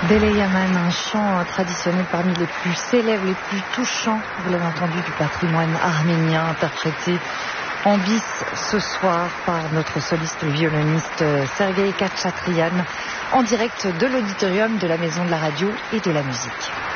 Bele Yaman, un chant traditionnel parmi les plus célèbres, les plus touchants, vous l'avez entendu, du patrimoine arménien, interprété en bis ce soir par notre soliste, le violoniste Sergueï Khatchatrian, en direct de l'auditorium de la Maison de la Radio et de la Musique.